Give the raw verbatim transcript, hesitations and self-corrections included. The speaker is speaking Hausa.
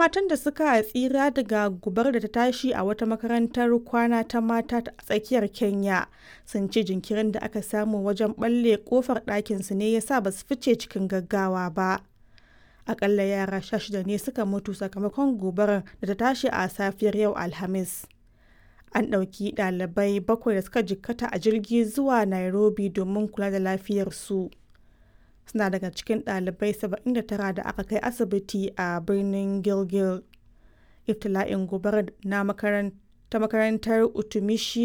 matan da suka tsira daga gobarar da ta tashi a wata makarantar kwana ta mata a tsakiyar Kenya sun ce jinkirin da aka samu wajen ɓalle ƙofar ɗakinsu ne ya sa ba su fice cikin gaggawa ba. Akalla yara sha shida ne suka mutu sakamakon gobarar da ta tashi a safiyar yau Alhamis. An ɗauki ɗalibai bakwai da suka jikkata a jirgi zuwa Nairobi domin kula da lafiyarsu. Suna daga cikin ɗalibai saba'in da tara da aka kai asibiti a birnin Gilgil. Ibtila'in gobarar na makarantar Utumishi